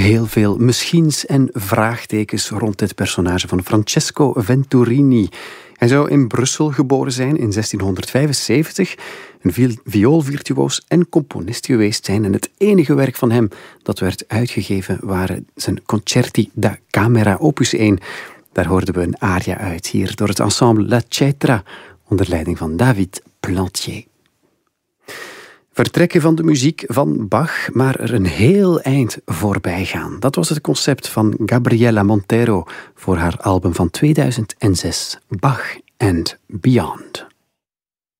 heel veel misschiens en vraagtekens rond dit personage van Francesco Venturini. Hij zou in Brussel geboren zijn in 1675, een vioolvirtuoos en componist geweest zijn. En het enige werk van hem dat werd uitgegeven waren zijn Concerti da Camera opus 1. Daar hoorden we een aria uit, hier door het ensemble La Cetra, onder leiding van David Plantier. Vertrekken van de muziek van Bach, maar er een heel eind voorbij gaan. Dat was het concept van Gabriela Montero voor haar album van 2006, Bach and Beyond.